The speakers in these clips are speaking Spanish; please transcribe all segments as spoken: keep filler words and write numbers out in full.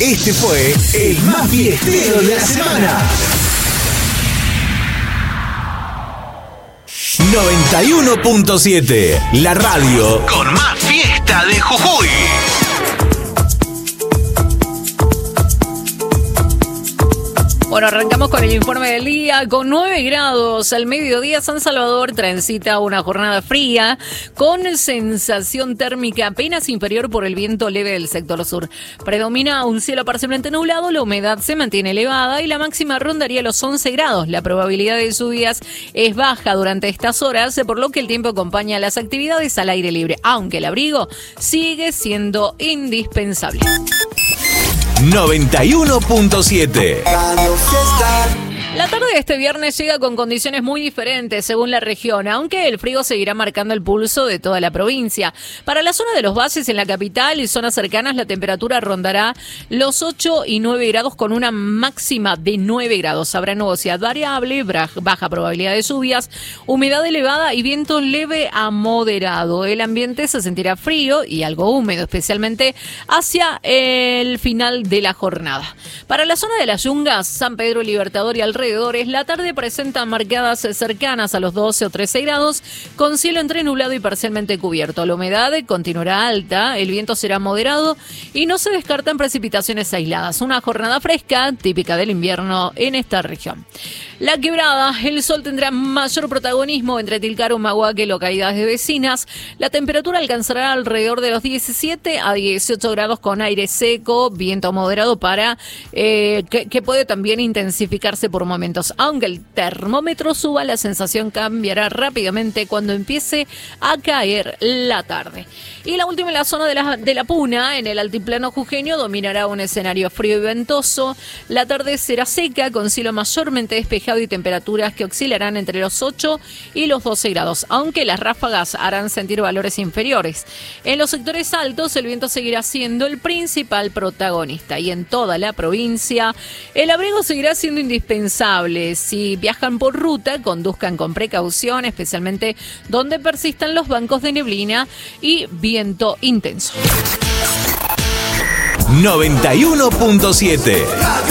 Este fue el más fiestero de la semana. noventa y uno punto siete, la radio con más fiesta de Jujuy. Bueno, arrancamos con el informe del día. Con nueve grados al mediodía, San Salvador transita una jornada fría con sensación térmica apenas inferior por el viento leve del sector sur. Predomina un cielo parcialmente nublado, la humedad se mantiene elevada y la máxima rondaría los once grados. La probabilidad de lluvias es baja durante estas horas, por lo que el tiempo acompaña las actividades al aire libre, aunque el abrigo sigue siendo indispensable. noventa y uno punto siete. La tarde de este viernes llega con condiciones muy diferentes según la región, aunque el frío seguirá marcando el pulso de toda la provincia. Para la zona de los valles en la capital y zonas cercanas, la temperatura rondará los ocho y nueve grados con una máxima de nueve grados. Habrá nubosidad variable, baja probabilidad de lluvias, humedad elevada y viento leve a moderado. El ambiente se sentirá frío y algo húmedo, especialmente hacia el final de la jornada. Para la zona de las Yungas, San Pedro Libertador y alrededor, la tarde presenta marcadas cercanas a los doce o trece grados, con cielo entre nublado y parcialmente cubierto. La humedad continuará alta, el viento será moderado y no se descartan precipitaciones aisladas. Una jornada fresca, típica del invierno en esta región. La Quebrada, el sol tendrá mayor protagonismo entre Tilcara, Humahuaca y localidades vecinas. La temperatura alcanzará alrededor de los diecisiete a dieciocho grados con aire seco, viento moderado para eh, que, que puede también intensificarse por momentos. Aunque el termómetro suba, la sensación cambiará rápidamente cuando empiece a caer la tarde. Y la última en la zona de la, de la Puna, en el altiplano jujeño, dominará un escenario frío y ventoso. La tarde será seca, con cielo mayormente despejado y temperaturas que oscilarán entre los ocho y los doce grados, aunque las ráfagas harán sentir valores inferiores. En los sectores altos, el viento seguirá siendo el principal protagonista y en toda la provincia, el abrigo seguirá siendo indispensable. Si viajan por ruta, conduzcan con precaución, especialmente donde persistan los bancos de neblina y viento intenso. noventa y uno punto siete.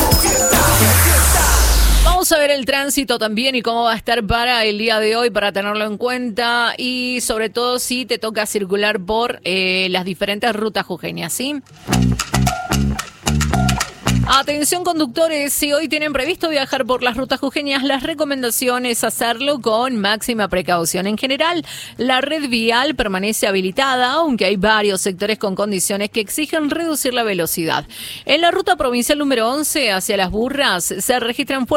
Vamos a ver el tránsito también y cómo va a estar para el día de hoy, para tenerlo en cuenta y sobre todo si te toca circular por eh, las diferentes rutas jujeñas, ¿sí? Atención conductores, si hoy tienen previsto viajar por las rutas jujeñas, la recomendación es hacerlo con máxima precaución. En general, la red vial permanece habilitada, aunque hay varios sectores con condiciones que exigen reducir la velocidad. En la ruta provincial número once hacia Las Burras se registran fuertes